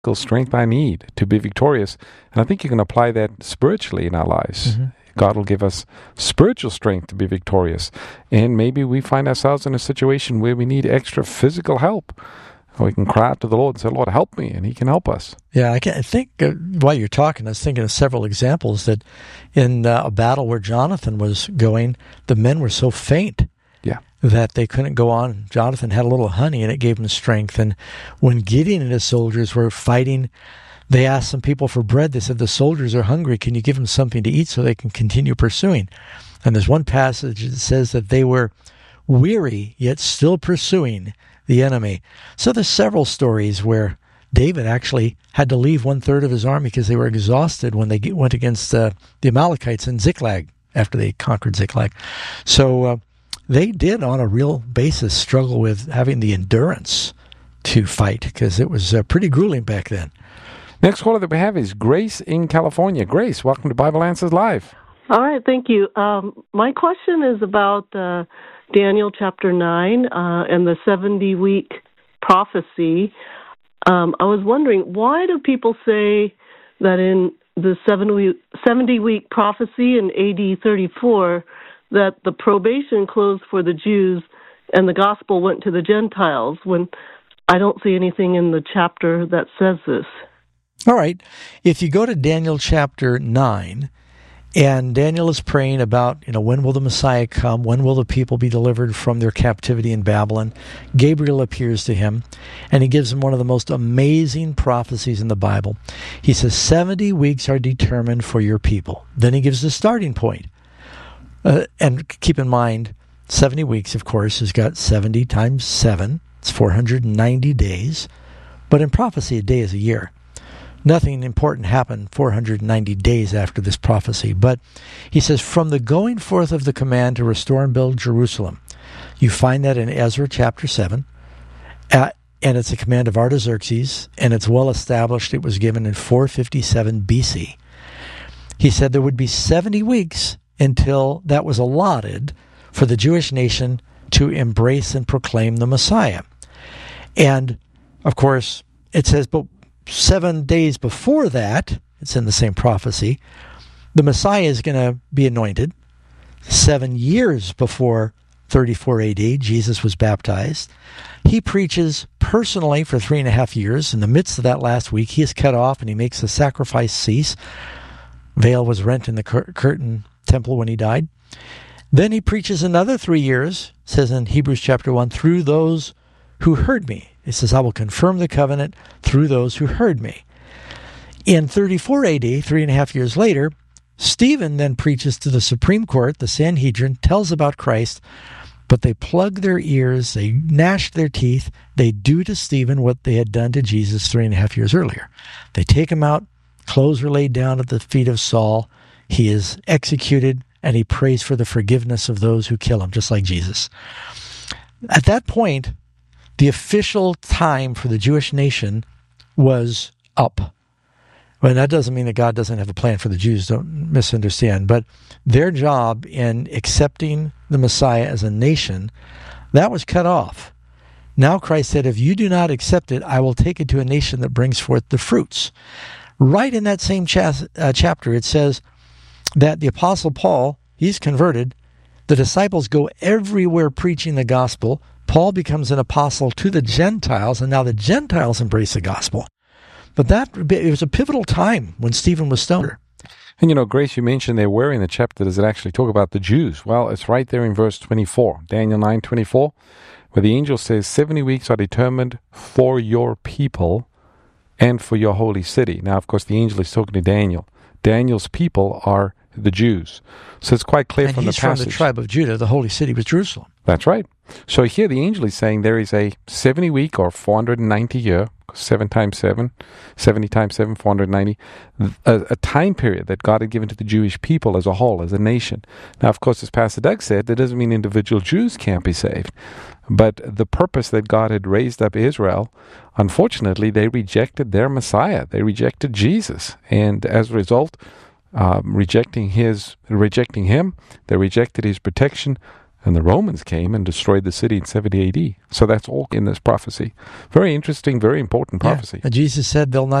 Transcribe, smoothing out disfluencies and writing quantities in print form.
strength I need to be victorious. And I think you can apply that spiritually in our lives. Mm-hmm. God will give us spiritual strength to be victorious. And maybe we find ourselves in a situation where we need extra physical help. We can cry out to the Lord and say, Lord, help me, and He can help us. Yeah, I think while you're talking, I was thinking of several examples that in a battle where Jonathan was going, the men were so faint that they couldn't go on. Jonathan had a little honey, and it gave him strength. And when Gideon and his soldiers were fighting, they asked some people for bread. They said, the soldiers are hungry. Can you give them something to eat so they can continue pursuing? And there's one passage that says that they were weary, yet still pursuing the enemy. So there's several stories where David actually had to leave 1/3 of his army because they were exhausted when they went against the Amalekites in Ziklag after they conquered Ziklag. So they did, on a real basis, struggle with having the endurance to fight because it was pretty grueling back then. Next caller that we have is Grace in California. Grace, welcome to Bible Answers Live. All right, thank you. My question is about Daniel chapter 9 and the 70-week prophecy. I was wondering, why do people say that in the 70-week prophecy in AD 34 that the probation closed for the Jews and the gospel went to the Gentiles, when I don't see anything in the chapter that says this? All right. If you go to Daniel chapter 9, and Daniel is praying about, when will the Messiah come? When will the people be delivered from their captivity in Babylon? Gabriel appears to him, and he gives him one of the most amazing prophecies in the Bible. He says, 70 weeks are determined for your people. Then he gives the starting point. And keep in mind, 70 weeks, of course, has got 70 times 7. It's 490 days. But in prophecy, a day is a year. Nothing important happened 490 days after this prophecy. But he says, from the going forth of the command to restore and build Jerusalem, you find that in Ezra chapter 7, and it's a command of Artaxerxes, and it's well established. It was given in 457 BC. He said there would be 70 weeks until that was allotted for the Jewish nation to embrace and proclaim the Messiah. And, of course, it says, but 7 days before that, it's in the same prophecy, the Messiah is going to be anointed. 7 years before 34 AD, Jesus was baptized. He preaches personally for 3.5 years. In the midst of that last week, he is cut off and he makes the sacrifice cease. Veil was rent in the curtain temple when he died. Then he preaches another 3 years, says in Hebrews chapter 1, through those who heard me. It says, I will confirm the covenant through those who heard me. In 34 AD, 3.5 years later, Stephen then preaches to the Supreme Court, the Sanhedrin, tells about Christ, but they plug their ears, they gnash their teeth, they do to Stephen what they had done to Jesus 3.5 years earlier. They take him out, clothes are laid down at the feet of Saul, he is executed, and he prays for the forgiveness of those who kill him, just like Jesus. At that point, the official time for the Jewish nation was up. Well, that doesn't mean that God doesn't have a plan for the Jews, don't misunderstand, but their job in accepting the Messiah as a nation, that was cut off. Now Christ said, if you do not accept it, I will take it to a nation that brings forth the fruits. Right in that same chapter, it says that the Apostle Paul, he's converted. The disciples go everywhere preaching the gospel. Paul becomes an apostle to the Gentiles, and now the Gentiles embrace the gospel. But it was a pivotal time when Stephen was stoned. And Grace, you mentioned there where in the chapter does it actually talk about the Jews? Well, it's right there in verse 24, Daniel 9:24, where the angel says, 70 weeks are determined for your people and for your holy city. Now, of course, the angel is talking to Daniel. Daniel's people are the Jews. So it's quite clear from the passage. And he's from the tribe of Judah. The holy city was Jerusalem. That's right. So here the angel is saying there is a 70-week or 490 year, 7 times 7, 70 times 7, 490, a time period that God had given to the Jewish people as a whole, as a nation. Now, of course, as Pastor Doug said, that doesn't mean individual Jews can't be saved. But the purpose that God had raised up Israel, unfortunately, they rejected their Messiah. They rejected Jesus. And as a result, rejecting him, they rejected his protection. And the Romans came and destroyed the city in 70 AD. So that's all in this prophecy. Very interesting, very important prophecy. Yeah. And Jesus said they'll not